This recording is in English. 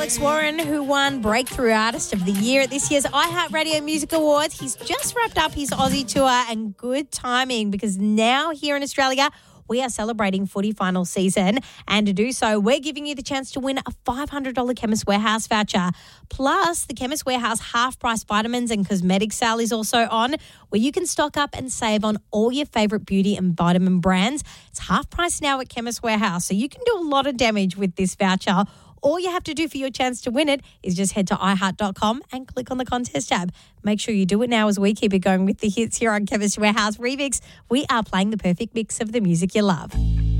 Alex Warren, who won Breakthrough Artist of the Year at this year's iHeartRadio Music Awards. He's just wrapped up his Aussie tour, and good timing because now here in Australia, we are celebrating footy final season, and to do so, we're giving you the chance to win a $500 Chemist Warehouse voucher. Plus, the Chemist Warehouse half-price vitamins and cosmetic sale is also on, where you can stock up and save on all your favourite beauty and vitamin brands. It's half price now at Chemist Warehouse, so you can do a lot of damage with this voucher. All you have to do for your chance to win it is just head to iHeart.com and click on the contest tab. Make sure you do it now as we keep it going with the hits here on Chemist Warehouse Remix. We are playing the perfect mix of the music you love.